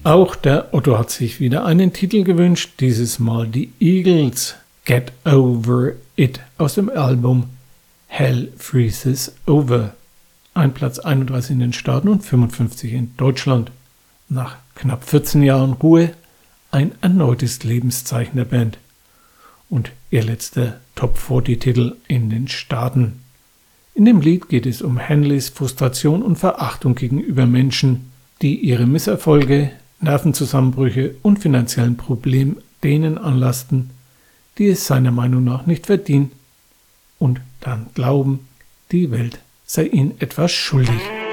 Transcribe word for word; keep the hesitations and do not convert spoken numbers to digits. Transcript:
Auch der Otto hat sich wieder einen Titel gewünscht, dieses Mal die Eagles, Get Over It aus dem Album Hell Freezes Over. Ein Platz einunddreißig in den Staaten und fünfundfünfzig in Deutschland. Nach knapp vierzehn Jahren Ruhe ein erneutes Lebenszeichen der Band und ihr letzter Top vierzig Titel in den Staaten. In dem Lied geht es um Hanleys Frustration und Verachtung gegenüber Menschen, die ihre Misserfolge, Nervenzusammenbrüche und finanziellen Probleme denen anlasten, die es seiner Meinung nach nicht verdienen und dann glauben, die Welt sei ihnen etwas schuldig.